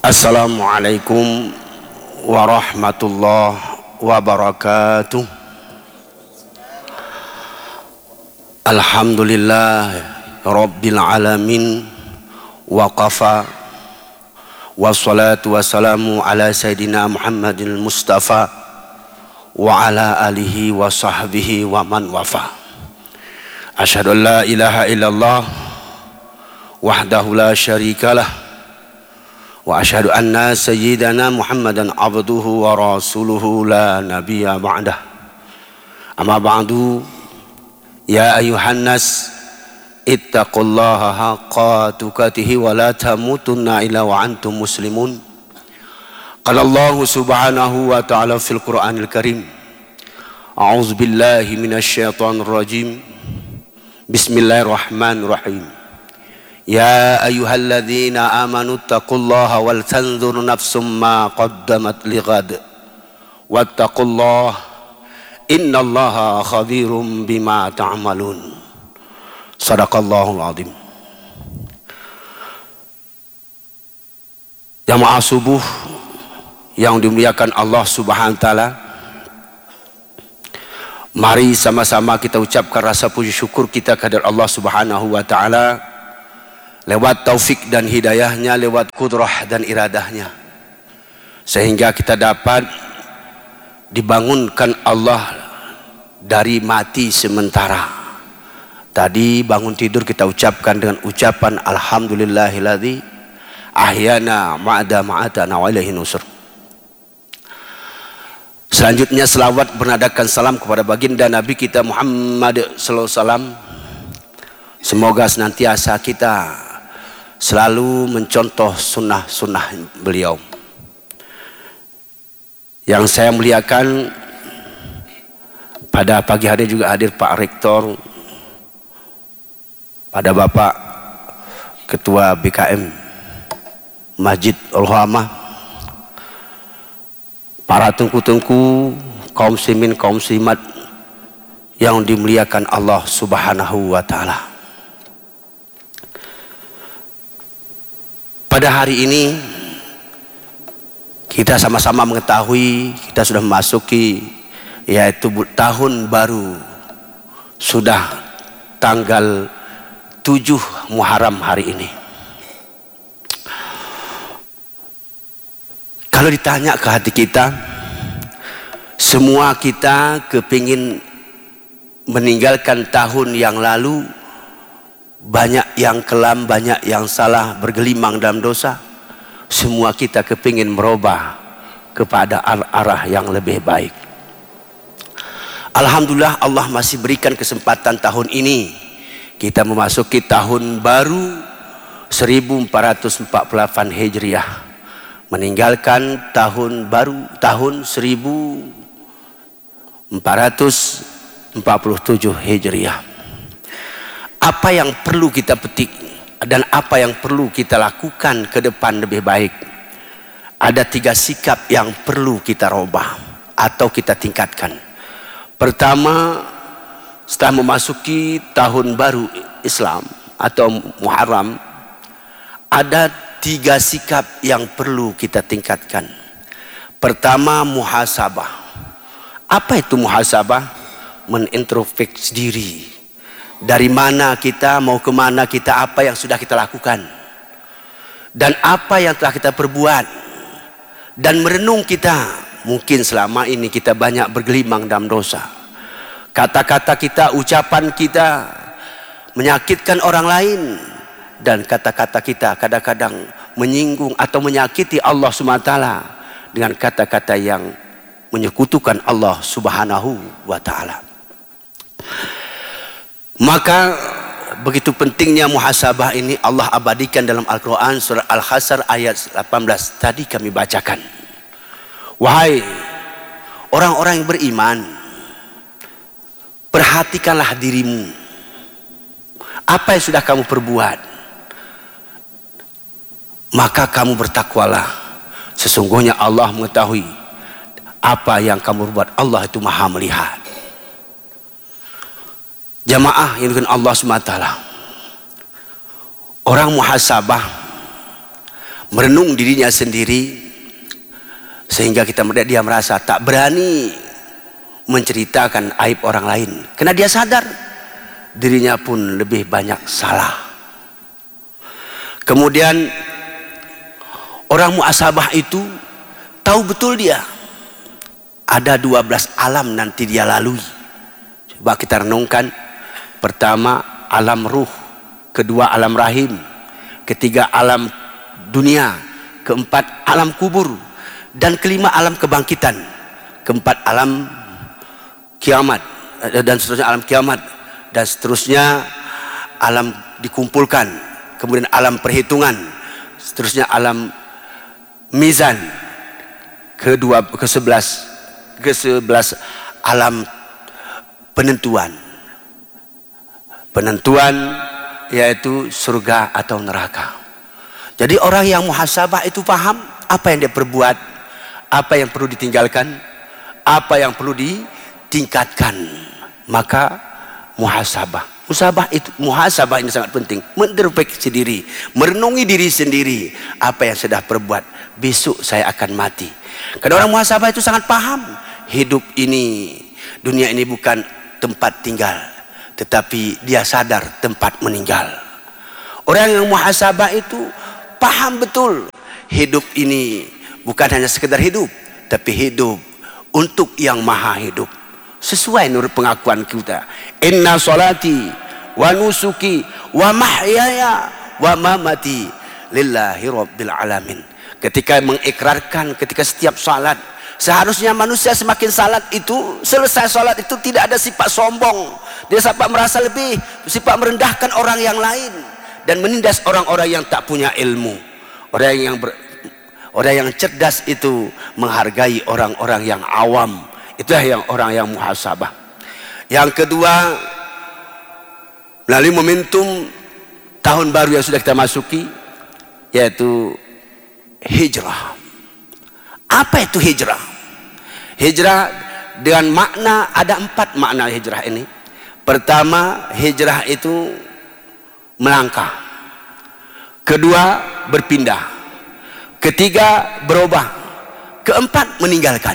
Assalamualaikum warahmatullahi wabarakatuh. Alhamdulillah Rabbil alamin wa qafa wassalatu wassalamu ala Sayyidina Muhammadil Mustafa wa ala alihi wa sahbihi wa man wafa. Asyhadu an la ilaha illallah wahdahu la syarikalah wa asyhadu anna sayyidana Muhammadan abduhu wa rasuluhu la nabiyya ba'dah. Amma ba'du, ya ayuhan nas ittaqullaha haqqa tuqatih wa la tamutunna illa wa antum muslimun. Qala Allah subhanahu wa ta'ala fil Qur'anil Karim, a'udzu billahi minasy syaithanir rajim. Bismillahirrahmanirrahim. Ya ayyuhalladzina amanu taqullaha wal tanzur nafsum ma qaddamat lighad wattaqullaha innallaha khabirum bima ta'malun. Shadaqallahul azim. Jamaah subuh yang dimuliakan Allah Subhanahu wa taala, mari sama-sama kita ucapkan rasa puji syukur kita kepada Allah Subhanahu wa taala lewat taufik dan hidayahnya, lewat kudrah dan iradahnya, sehingga kita dapat dibangunkan Allah dari mati sementara. Tadi bangun tidur kita ucapkan dengan ucapan alhamdulillahilladzi ahyana ma'ada ma'atana wa ilaihi nusur. Selanjutnya selawat bernadakan salam kepada baginda Nabi kita Muhammad sallallahu alaihi wasallam. Semoga senantiasa kita selalu mencontoh sunnah-sunnah beliau. Yang saya muliakan, pada pagi hari juga hadir Pak Rektor, pada Bapak Ketua BKM Masjid Al-Hamah, para tengku-tengku, kaum muslimin, kaum muslimat yang dimuliakan Allah Subhanahu wa taala. Pada hari ini kita sama-sama mengetahui kita sudah memasuki yaitu tahun baru, sudah tanggal 7 Muharram hari ini. Kalau ditanya ke hati kita, semua kita kepingin meninggalkan tahun yang lalu. Banyak yang kelam, banyak yang salah, bergelimang dalam dosa. Semua kita kepingin merubah kepada arah yang lebih baik. Alhamdulillah Allah masih berikan kesempatan tahun ini. Kita memasuki tahun baru 1448 Hijriah, meninggalkan tahun baru tahun 1447 Hijriah. Apa yang perlu kita petik dan apa yang perlu kita lakukan ke depan lebih baik? Ada 3 sikap yang perlu kita robah atau kita tingkatkan. Pertama, setelah memasuki tahun baru Islam atau Muharram, ada 3 sikap yang perlu kita tingkatkan. Pertama, muhasabah. Apa itu muhasabah? Menintrospeksi diri. Dari mana kita, mau kemana kita, apa yang sudah kita lakukan, dan apa yang telah kita perbuat. Dan merenung kita, mungkin selama ini kita banyak bergelimang dalam dosa. Kata-kata kita, ucapan kita menyakitkan orang lain. Dan kata-kata kita kadang-kadang menyinggung atau menyakiti Allah SWT dengan kata-kata yang menyekutukan Allah Subhanahu wa ta'ala. Maka begitu pentingnya muhasabah ini Allah abadikan dalam Al-Quran surah Al-Hasr ayat 18 tadi kami bacakan. Wahai orang-orang yang beriman, perhatikanlah dirimu. Apa yang sudah kamu perbuat, maka kamu bertakwalah. Sesungguhnya Allah mengetahui apa yang kamu perbuat. Allah itu maha melihat. Jamaah yang dilakukan Allah SWT, orang muhasabah merenung dirinya sendiri, sehingga dia merasa tak berani menceritakan aib orang lain, karena dia sadar dirinya pun lebih banyak salah. Kemudian orang muhasabah itu tahu betul dia ada 12 alam nanti dia lalui. Coba kita renungkan. Pertama alam ruh, kedua alam rahim, ketiga alam dunia, keempat alam kubur, dan kelima alam kebangkitan, keempat alam kiamat, dan seterusnya alam kiamat, dan seterusnya alam dikumpulkan, kemudian alam perhitungan, seterusnya alam mizan, ke-11 alam penentuan, yaitu surga atau neraka. Jadi orang yang muhasabah itu paham apa yang dia perbuat, apa yang perlu ditinggalkan, apa yang perlu ditingkatkan. Maka muhasabah ini sangat penting. Mengintrospeksi diri, merenungi diri sendiri, apa yang sudah perbuat. Besok saya akan mati. Karena orang muhasabah itu sangat paham, hidup ini, dunia ini bukan tempat tinggal, tetapi dia sadar tempat meninggal. Orang yang muhasabah itu paham betul, hidup ini bukan hanya sekedar hidup, tapi hidup untuk yang maha hidup. Sesuai menurut pengakuan kita, inna salati wa nusuki wa mahyaya wa mamati lillahi rabbil alamin. Ketika mengikrarkan, ketika setiap salat, seharusnya manusia semakin salat itu, selesai salat itu tidak ada sifat sombong, dia sifat merasa lebih, sifat merendahkan orang yang lain, dan menindas orang-orang yang tak punya ilmu. Orang yang cerdas itu menghargai orang-orang yang awam. Itulah yang orang yang muhasabah. Yang kedua, melalui momentum tahun baru yang sudah kita masuki, yaitu hijrah. Apa itu hijrah? Hijrah dengan makna, ada 4 makna hijrah ini. Pertama, hijrah itu melangkah. Kedua, berpindah. Ketiga, berubah. Keempat, meninggalkan.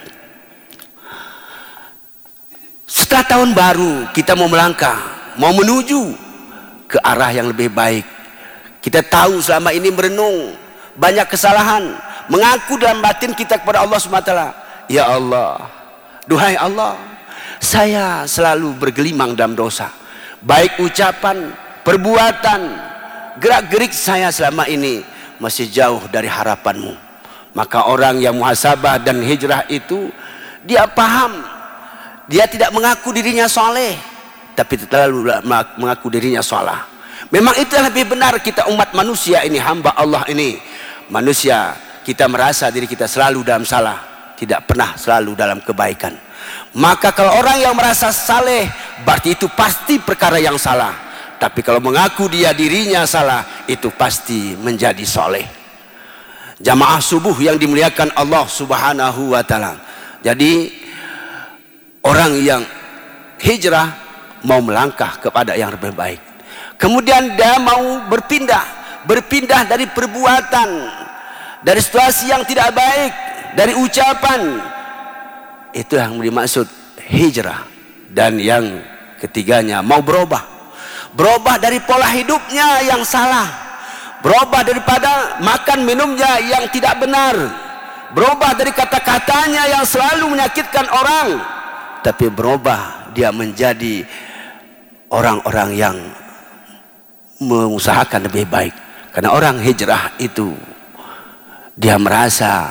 Setelah tahun baru kita mau melangkah, mau menuju ke arah yang lebih baik. Kita tahu selama ini merenung banyak kesalahan, mengaku dalam batin kita kepada Allah SWT, ya Allah, duhai Allah, saya selalu bergelimang dalam dosa, baik ucapan, perbuatan, gerak-gerik saya selama ini masih jauh dari harapanmu. Maka orang yang muhasabah dan hijrah itu, dia paham, dia tidak mengaku dirinya soleh, tapi terlalu mengaku dirinya salah. Memang itu yang lebih benar. Kita umat manusia ini, hamba Allah ini, manusia, kita merasa diri kita selalu dalam salah, tidak pernah selalu dalam kebaikan. Maka kalau orang yang merasa saleh, berarti itu pasti perkara yang salah. Tapi kalau mengaku dirinya salah, itu pasti menjadi soleh. Jamaah subuh yang dimuliakan Allah Subhanahu wa ta'ala. Jadi orang yang hijrah mau melangkah kepada yang lebih baik. Kemudian dia mau berpindah dari perbuatan, dari situasi yang tidak baik, dari ucapan. Itu yang dimaksud hijrah. Dan yang ketiganya mau berubah dari pola hidupnya yang salah, berubah daripada makan minumnya yang tidak benar, berubah dari kata-katanya yang selalu menyakitkan orang, tapi berubah dia menjadi orang-orang yang mengusahakan lebih baik. Karena orang hijrah itu, dia merasa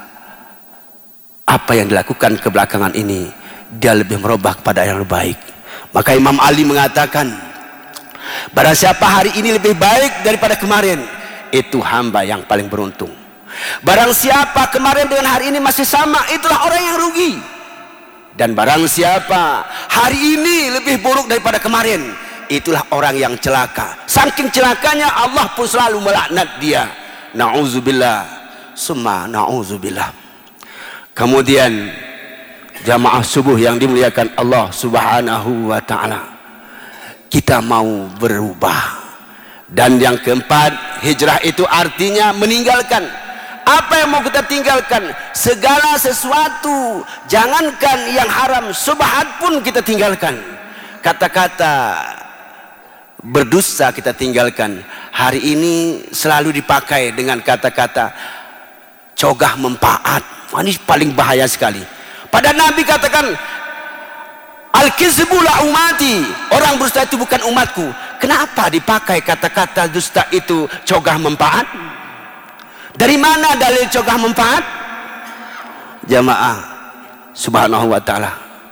apa yang dilakukan kebelakangan ini, dia lebih merubah kepada yang lebih baik. Maka Imam Ali mengatakan, barang siapa hari ini lebih baik daripada kemarin, itu hamba yang paling beruntung. Barang siapa kemarin dengan hari ini masih sama, itulah orang yang rugi. Dan barang siapa hari ini lebih buruk daripada kemarin, itulah orang yang celaka. Saking celakanya Allah pun selalu melaknat dia. Na'udzubillah, summa na'udzubillah. Kemudian jamaah subuh yang dimuliakan Allah Subhanahu wa ta'ala, kita mau berubah Dan yang keempat, hijrah itu artinya meninggalkan. Apa yang mau kita tinggalkan? Segala sesuatu, jangankan yang haram, subhat pun kita tinggalkan. Kata-kata berdosa kita tinggalkan. Hari ini selalu dipakai dengan kata-kata cogah mempaat. Wah, ini paling bahaya sekali. Pada Nabi katakan, al-kizbu la umati, orang berdusta itu bukan umatku. Kenapa dipakai kata-kata dusta itu cogah mempaat? Dari mana dalil cogah mempaat? Jamaah subhanahu wa ta'ala,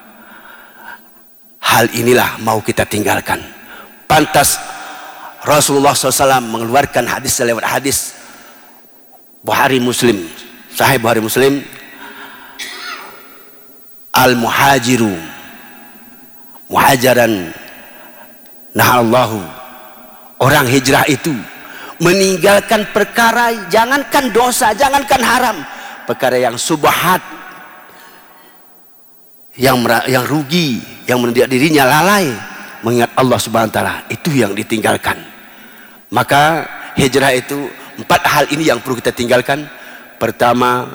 hal inilah mau kita tinggalkan. Pantas Rasulullah SAW mengeluarkan hadis lewat hadis Bukhari Muslim, Sahih Bukhari Muslim, al-muhajiru muhajaran nahallahu, orang hijrah itu meninggalkan perkara, jangankan dosa, jangankan haram, perkara yang subhat, yang rugi, yang mendidik dirinya lalai mengingat Allah Subhanahu wa taala, itu yang ditinggalkan. Maka hijrah itu 4 hal ini yang perlu kita tinggalkan. Pertama,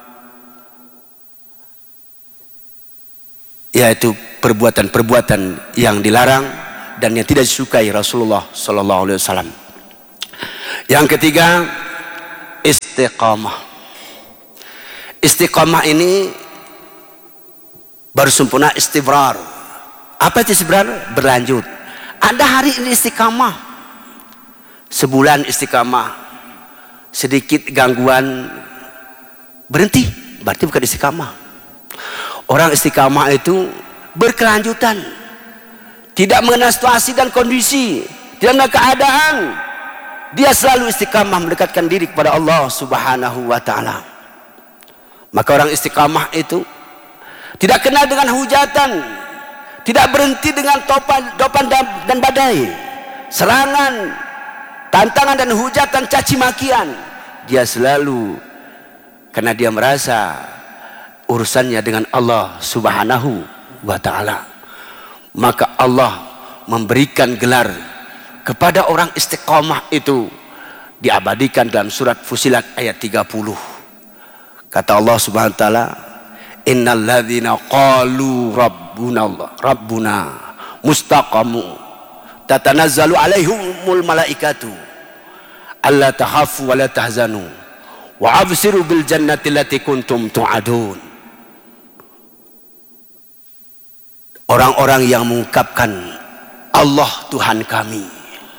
yaitu perbuatan-perbuatan yang dilarang dan yang tidak disukai Rasulullah sallallahu alaihi wasallam. Yang ketiga, istiqamah. Istiqamah ini baru sempurna istibrar. Apa itu istibrar? Berlanjut. Ada hari ini istiqamah, sebulan istiqamah, sedikit gangguan berhenti, berarti bukan istiqamah. Orang istiqamah itu berkelanjutan, tidak mengenal situasi dan kondisi, tidak mengenal keadaan. Dia selalu istiqamah mendekatkan diri kepada Allah Subhanahu wa ta'ala. Maka orang istiqamah itu tidak kenal dengan hujatan, tidak berhenti dengan topan dan badai, serangan, tantangan dan hujatan, caci makian. Dia selalu, karena dia merasa urusannya dengan Allah Subhanahu wa ta'ala. Maka Allah memberikan gelar kepada orang istiqamah itu, diabadikan dalam surat Fusilat ayat 30. Kata Allah Subhanahu wa taala, innal ladzina qalu rabbuna mustaqamu tatanazzalu alaihimul malaikatu alla takhafu wa la tahzanu wa absiru bil jannati allati kuntum tu'adun. Orang-orang yang mengungkapkan Allah Tuhan kami,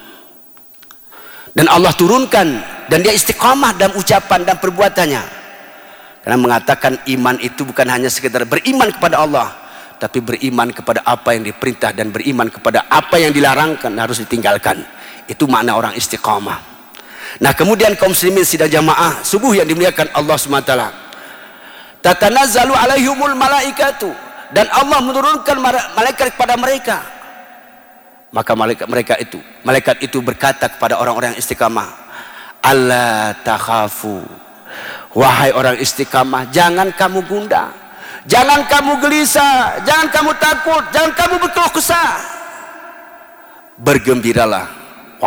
dan Allah turunkan, dan dia istiqamah dalam ucapan dan perbuatannya, karena mengatakan iman itu bukan hanya sekedar beriman kepada Allah, tapi beriman kepada apa yang diperintah dan beriman kepada apa yang dilarangkan harus ditinggalkan. Itu makna orang istiqamah. Nah, kemudian kaum muslimin sidang jamaah subuh yang dimuliakan Allah SWT, tatanazzalu alaihimul malaikatu, dan Allah menurunkan malaikat kepada mereka. Maka malaikat itu berkata kepada orang-orang yang istiqamah, alla takhafu, wahai orang istiqamah, jangan kamu gundah, jangan kamu gelisah, jangan kamu takut, jangan kamu berkeluh kesah, bergembiralah. Wa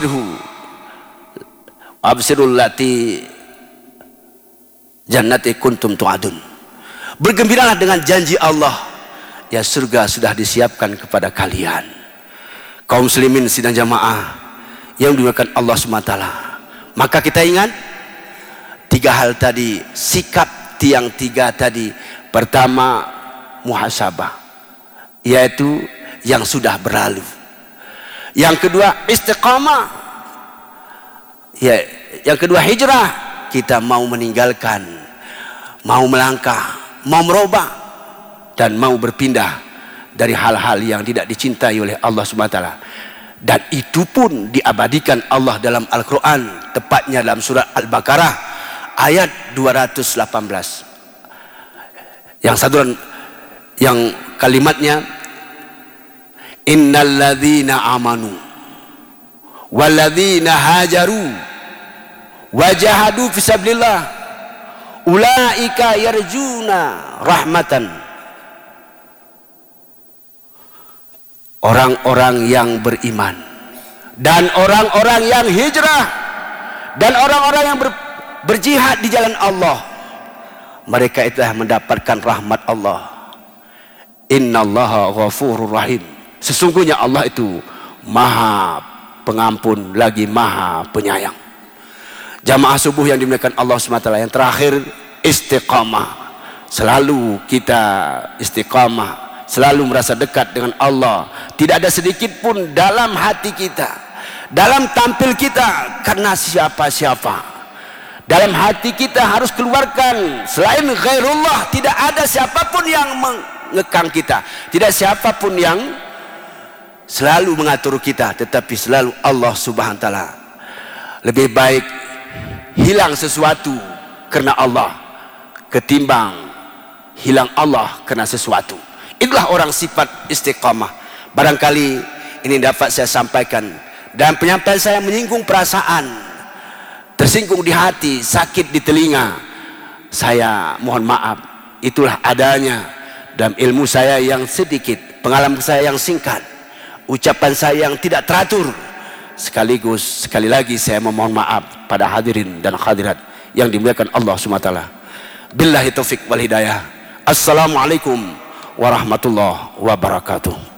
absirul lati jannati kuntum tu'adun, bergembiralah dengan janji Allah, ya surga sudah disiapkan kepada kalian. Kaum muslimin sidang jamaah yang dimuliakan Allah SWT, maka kita ingat 3 hal tadi, sikap tiang 3 tadi. Pertama, muhasabah, yaitu yang sudah berlalu. Yang kedua, istiqamah, ya, yang kedua hijrah, kita mau meninggalkan, mau melangkah, mau merubah, dan mau berpindah dari hal-hal yang tidak dicintai oleh Allah SWT. Dan itu pun diabadikan Allah dalam Al-Quran, tepatnya dalam surat Al-Baqarah ayat 218, yang saduran, yang kalimatnya innalladzina amanu walladzina hajaru wajahadu fisabilillah ulaika yarjuna rahmatan. Orang-orang yang beriman dan orang-orang yang hijrah dan orang-orang yang berjihad di jalan Allah, mereka itulah mendapatkan rahmat Allah. Innallaha ghafurur rahim. Sesungguhnya Allah itu maha pengampun lagi maha penyayang. Jamaah subuh yang dimuliakan Allah SWT, yang terakhir istiqamah. Selalu kita istiqamah, selalu merasa dekat dengan Allah. Tidak ada sedikit pun dalam hati kita, dalam tampil kita karena siapa-siapa. Dalam hati kita harus keluarkan selain ghairullah. Tidak ada siapapun yang mengekang kita, tidak siapapun yang selalu mengatur kita, tetapi selalu Allah Subhanahu wa taala. Lebih baik hilang sesuatu karena Allah ketimbang hilang Allah karena sesuatu. Itulah orang sifat istiqamah. Barangkali ini dapat saya sampaikan, dan penyampaian saya menyinggung perasaan, tersinggung di hati, sakit di telinga. Saya mohon maaf, itulah adanya dalam ilmu saya yang sedikit, pengalaman saya yang singkat, ucapan saya yang tidak teratur. Sekaligus sekali lagi saya memohon maaf pada hadirin dan hadirat yang dimuliakan Allah SWT. Billahi taufik wal hidayah. Assalamualaikum warahmatullahi wabarakatuh.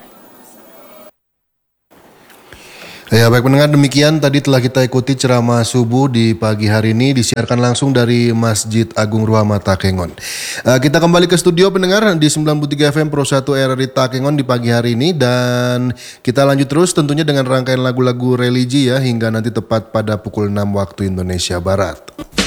Ya, baik pendengar, demikian tadi telah kita ikuti ceramah subuh di pagi hari ini, disiarkan langsung dari Masjid Agung Ruhama Takengon. Kita kembali ke studio pendengar di 93 FM Pro 1 RRI Takengon di pagi hari ini, dan kita lanjut terus tentunya dengan rangkaian lagu-lagu religi ya, hingga nanti tepat pada pukul 6 waktu Indonesia Barat.